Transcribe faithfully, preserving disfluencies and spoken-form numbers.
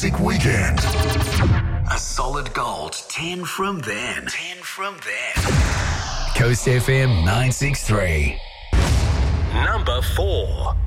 Music Weekend. A solid gold ten from then. ten from then. Coast F M nine six three. Number four.